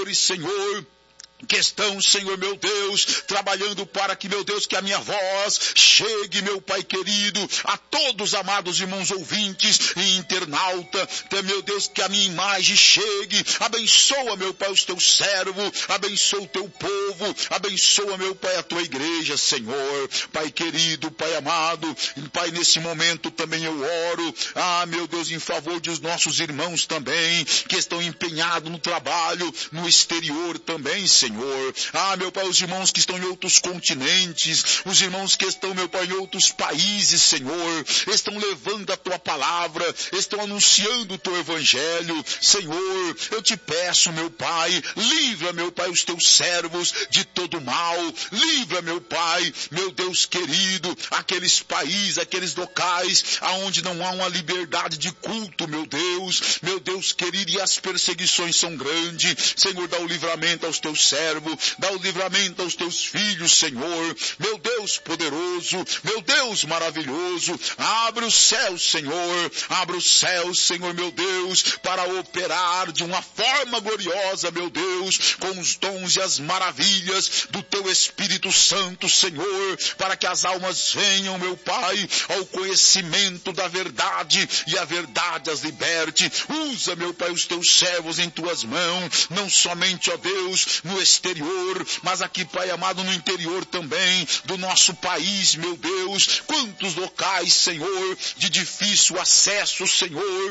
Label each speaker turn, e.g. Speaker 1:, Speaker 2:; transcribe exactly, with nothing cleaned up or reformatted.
Speaker 1: pastores, Senhor, que estão, Senhor meu Deus, trabalhando para que, meu Deus, que a minha voz chegue, meu Pai querido, a todos, amados irmãos ouvintes e internauta, que, meu Deus, que a minha imagem chegue. Abençoa, meu Pai, os teus servos, abençoa o teu povo, abençoa, meu Pai, a tua igreja, Senhor. Pai querido, Pai amado, Pai, nesse momento também eu oro, ah, meu Deus, em favor dos nossos irmãos também, que estão empenhados no trabalho, no exterior também, Senhor. Senhor. Ah, meu Pai, os irmãos que estão em outros continentes, os irmãos que estão, meu Pai, em outros países, Senhor, estão levando a Tua palavra, estão anunciando o Teu Evangelho. Senhor, eu te peço, meu Pai, livra, meu Pai, os Teus servos de todo mal, livra, meu Pai, meu Deus querido, aqueles países, aqueles locais, aonde não há uma liberdade de culto, meu Deus, meu Deus querido, e as perseguições são grandes. Senhor, dá o livramento aos Teus servos, dá o livramento aos teus filhos, Senhor, meu Deus poderoso, meu Deus maravilhoso, abre os céus, Senhor, abre os céus, Senhor, meu Deus, para operar de uma forma gloriosa, meu Deus, com os dons e as maravilhas do teu Espírito Santo, Senhor, para que as almas venham, meu Pai, ao conhecimento da verdade, e a verdade as liberte. Usa, meu Pai, os teus servos em tuas mãos, não somente, ó Deus, no exterior, mas aqui, Pai amado, no interior também do nosso país, meu Deus. Quantos locais, Senhor, de difícil acesso, Senhor,